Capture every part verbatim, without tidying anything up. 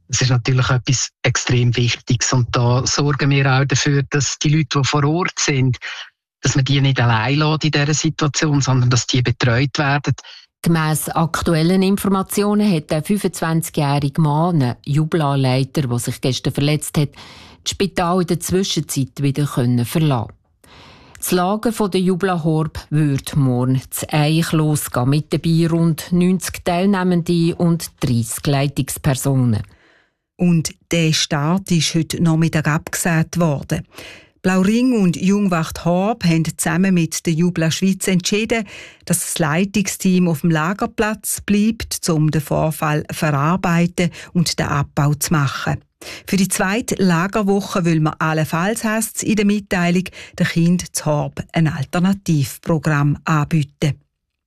Das ist natürlich etwas extrem Wichtiges und da sorgen wir auch dafür, dass die Leute, die vor Ort sind, dass man die nicht allein lässt in dieser Situation, sondern dass die betreut werden. Gemäss aktuellen Informationen hat der fünfundzwanzigjährige Mann, ein Jubla-Leiter, der sich gestern verletzt hat, das Spital in der Zwischenzeit wieder verlassen. Das Lager der Jubla Horb wird morgen zu Eich losgehen, mit dabei rund neunzig Teilnehmende und dreissig Leitungspersonen. Und der Start ist heute Nachmittag abgesagt worden. Blauring und Jungwacht Horb haben zusammen mit der Jubla Schweiz entschieden, dass das Leitungsteam auf dem Lagerplatz bleibt, um den Vorfall zu verarbeiten und den Abbau zu machen. Für die zweite Lagerwoche will man allenfalls, heisst es in der Mitteilung, den Kindern zu Horb ein Alternativprogramm anbieten.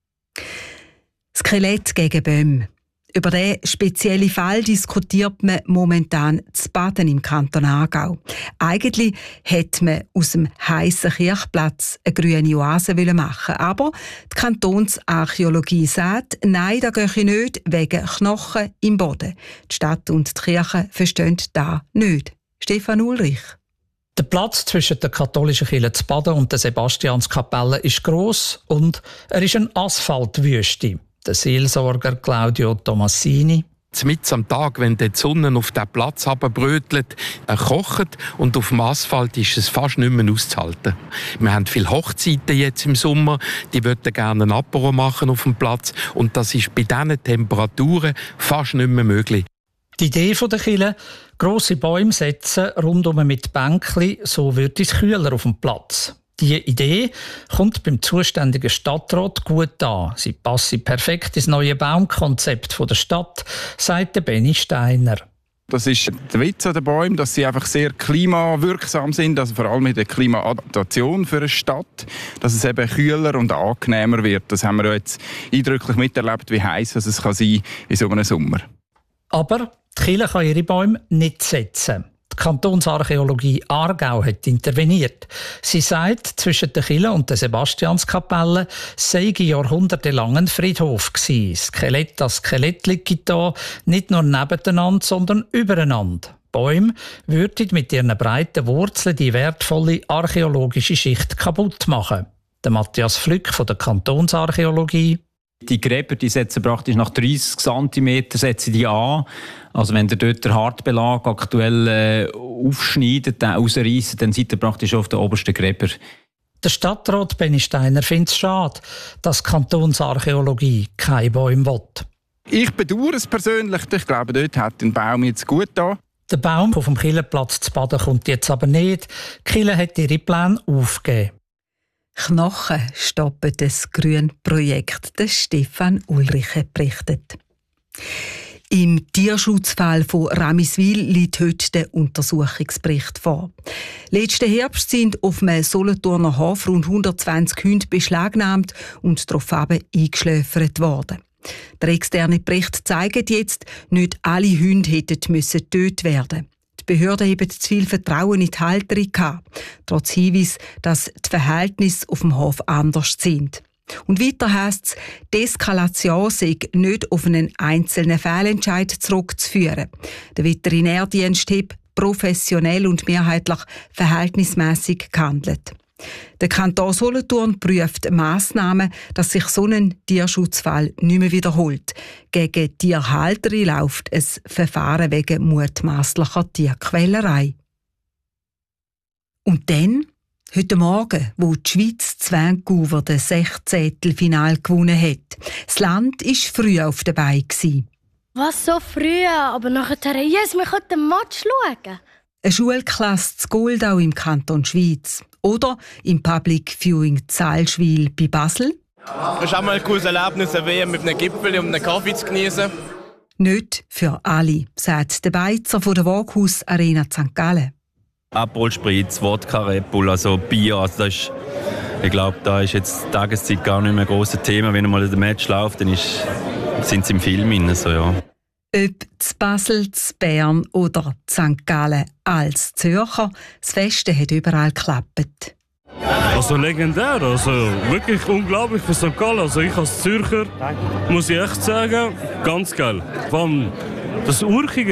Skelett gegen Böhm. Über diesen speziellen Fall diskutiert man momentan zu Baden im Kanton Aargau. Eigentlich hätte man aus dem heissen Kirchplatz eine grüne Oase machen wollen, aber die Kantonsarchäologie sagt, nein, das gehe nicht, wegen Knochen im Boden. Die Stadt und die Kirche verstehen das nicht. Stefan Ulrich. Der Platz zwischen der katholischen Kirche zu Baden und der Sebastianskapelle ist gross und er ist eine Asphaltwüste. Der Seelsorger Claudio Tomassini. Mitten am Tag, wenn die Sonne auf den Platz herunterbrötelt, er kocht und auf dem Asphalt ist es fast nicht mehr auszuhalten. Wir haben viele Hochzeiten jetzt im Sommer, die würden gerne ein Apero machen auf dem Platz und das ist bei diesen Temperaturen fast nicht mehr möglich. Die Idee der Kirche, grosse Bäume setzen, rundum mit Bänkchen, so wird es kühler auf dem Platz. Diese Idee kommt beim zuständigen Stadtrat gut an. Sie passe perfekt ins neue Baumkonzept der Stadt, sagt Benny Steiner. Das ist der Witz an den Bäumen, dass sie einfach sehr klimawirksam sind, also vor allem mit der Klimaadaptation für eine Stadt, dass es eben kühler und angenehmer wird. Das haben wir jetzt eindrücklich miterlebt, wie heiß es kann sein in so einem Sommer. Aber die Kirche kann ihre Bäume nicht setzen. Die Kantonsarchäologie Aargau hat interveniert. Sie sagt, zwischen der Kirche und der Sebastianskapelle sei jahrhundertelang ein Friedhof gewesen. Skelett an Skelett liegt da, nicht nur nebeneinander, sondern übereinander. Bäume würden mit ihren breiten Wurzeln die wertvolle archäologische Schicht kaputt machen. Der Matthias Flück von der Kantonsarchäologie. Die Gräber die setzen praktisch nach dreissig Zentimeter setzen die an. Also wenn ihr dort den Hartbelag aktuell äh, aufschneidet, den rausreissen, dann seid ihr praktisch auf den obersten Gräber. Der Stadtrat Benny Steiner findet es schade, dass die Kantonsarchäologie keine Bäume will. Ich bedauere es persönlich. Ich glaube, dort hat ein Baum jetzt gut da. Der Baum auf dem Kirchenplatz zu Baden kommt jetzt aber nicht. Die Kirche hat ihre Pläne aufgegeben. Knochen stoppen das Grünprojekt, der Stefan Ulrich berichtet. Im Tierschutzfall von Ramiswil liegt heute der Untersuchungsbericht vor. Letzten Herbst sind auf einem Solothurner Hof rund hundertzwanzig Hunde beschlagnahmt und daraufhin eingeschläfert worden. Der externe Bericht zeigt jetzt, nicht alle Hunde hätten müssen getötet werden. Die Behörden haben zu viel Vertrauen in die Halterung gehabt, trotz Hinweis, dass die Verhältnisse auf dem Hof anders sind. Und weiter heisst es, die Eskalation sei nicht auf einen einzelnen Fehlentscheid zurückzuführen. Der Veterinärdienst hat professionell und mehrheitlich verhältnismäßig gehandelt. Der Kanton Solothurn prüft Massnahmen, dass sich so ein Tierschutzfall nicht mehr wiederholt. Gegen Tierhalter läuft ein Verfahren wegen mutmaßlicher Tierquälerei. Und dann, heute Morgen, wo die Schweiz zu Vancouver das Sechzehntelfinale gewonnen hat. Das Land war früh auf der Beine. Was, so früh? Aber nachher, yes, wir können den Match schauen. Eine Schulklasse zu Goldau im Kanton Schweiz. Oder im Public Viewing Zalschwil bei Basel. Es ist auch mal ein cooles Erlebnis, eine W M mit einem Gipfel und einem Kaffee zu genießen. Nicht für alle, sagt der Beizer von der Woghaus Arena Sankt Gallen. Aperol Spritz, Wodka, Red Bull, also Bier. Also das ist, ich glaube, da ist jetzt die Tageszeit gar nicht mehr ein grosses Thema. Wenn mal der Match läuft, dann ist, sind sie im Film drin, so, ja. Ob zu Basel, zu Bern oder zu Sankt Gallen als Zürcher, das Feste hat überall geklappt. Also legendär, also wirklich unglaublich für Sankt Gallen. Also ich als Zürcher muss ich echt sagen, ganz geil. Vor allem das Urchige.